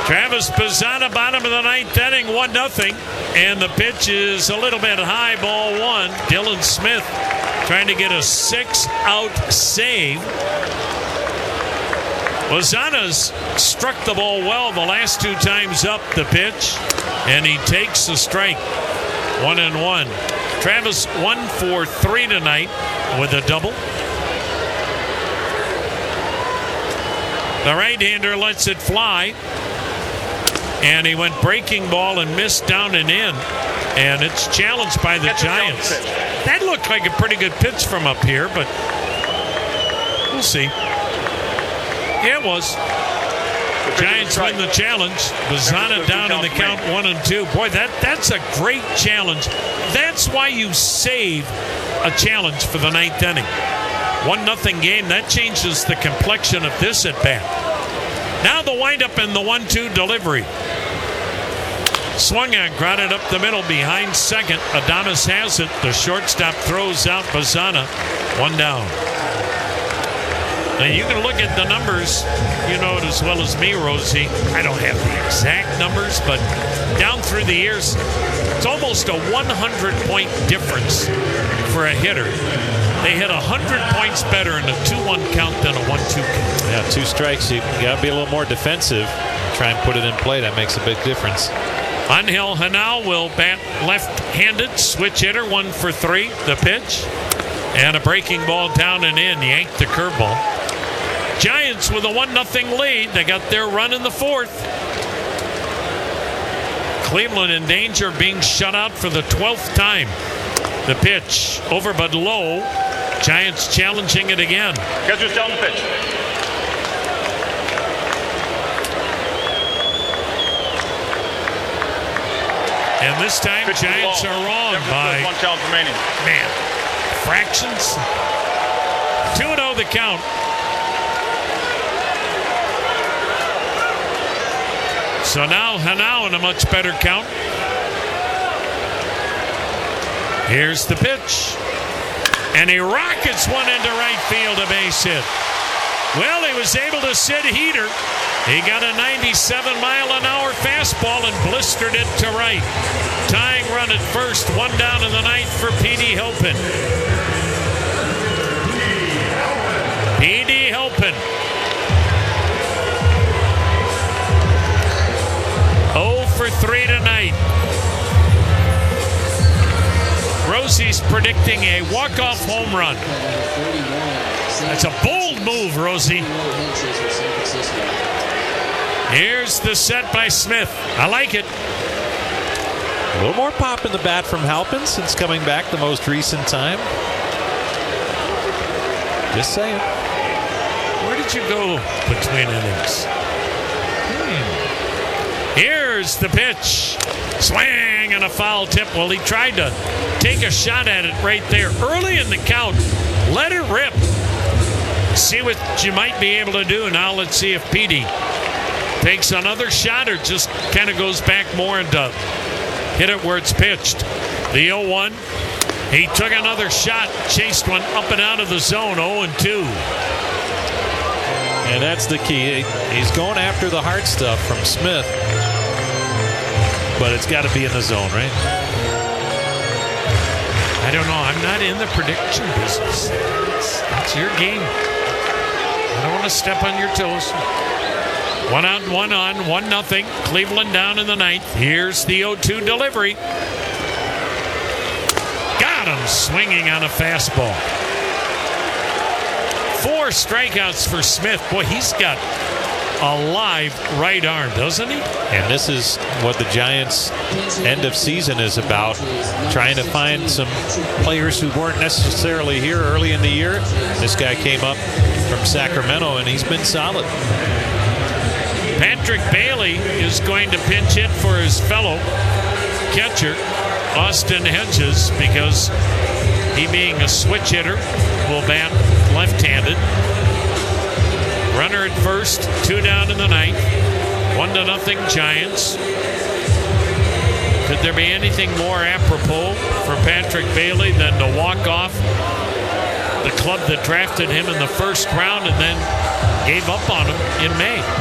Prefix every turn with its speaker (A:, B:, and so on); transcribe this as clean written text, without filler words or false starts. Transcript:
A: Travis Bazzana, bottom of the ninth inning, 1-0. And the pitch is a little bit high, ball one. Dylan Smith trying to get a 6-out save. Bazzana's struck the ball well the last two times up the pitch, and he takes the strike. 1-1. Travis 1 for 3 tonight with a double. The right-hander lets it fly, and he went breaking ball and missed down and in, and it's challenged by the Giants. That looked like a pretty good pitch from up here, but we'll see. Yeah, it was. Giants win the challenge. Bazzana down in the count 1-2. Boy, that's a great challenge. That's why you save a challenge for the ninth inning. 1-0 game. That changes the complexion of this at bat. Now the windup and the 1-2 delivery. Swung on, grounded up the middle behind second. Adames has it. The shortstop throws out Bazzana. 1 down. Now you can look at the numbers. You know it as well as me, Rosie. I don't have the exact numbers, but down through the years, it's almost a 100-point difference for a hitter. They hit 100 points better in a 2-1 count than a 1-2 count.
B: Yeah, 2 strikes. You got to be a little more defensive. Try and put it in play. That makes a big difference.
A: Angel Henao will bat left-handed. Switch hitter, 1 for 3. The pitch. And a breaking ball down and in. Yanked the curveball. Giants with a 1-0 lead. They got their run in the fourth. Cleveland in danger of being shut out for the 12th time. The pitch over but low. Giants challenging it again.
C: Catcher's down the pitch.
A: And this time Giants are wrong by
C: 1 challenge remaining.
A: Man, fractions. 2-0 the count. So now Henao in a much better count. Here's the pitch. And he rockets one into right field, a base hit. Well, he was able to sit heater. He got a 97-mile-an-hour fastball and blistered it to right. Tying run at first, 1 down in the ninth for P.D. Halpin. P.D. Halpin. 0 for 3 tonight. Rosie's predicting a walk-off home run. That's a bold move, Rosie. Here's the set by Smith. I like it.
B: A little more pop in the bat from Halpin since coming back the most recent time. Just saying.
A: Where did you go between innings? Here's the pitch. Swing and a foul tip. Well, he tried to take a shot at it right there early in the count. Let it rip. See what you might be able to do. Now let's see if Petey takes another shot or just kind of goes back more and hit it where it's pitched. The 0-1. He took another shot, chased one up and out of the zone. 0-2.
B: And that's the key. He's going after the hard stuff from Smith. But it's got to be in the zone, right?
A: I don't know. I'm not in the prediction business. It's your game. I don't want to step on your toes. 1 out, 1 on, 1-0. Cleveland down in the ninth. Here's the 0-2 delivery. Got him swinging on a fastball. 4 strikeouts for Smith. Boy, he's got a live right arm, doesn't he?
B: And this is what the Giants' end of season is about. Trying to find some players who weren't necessarily here early in the year. This guy came up from Sacramento, and he's been solid.
A: Patrick Bailey is going to pinch hit for his fellow catcher, Austin Hedges, because he being a switch hitter will bat left-handed. Runner at first, 2 down in the ninth. 1-0 Giants. Could there be anything more apropos for Patrick Bailey than to walk off the club that drafted him in the first round and then gave up on him in May?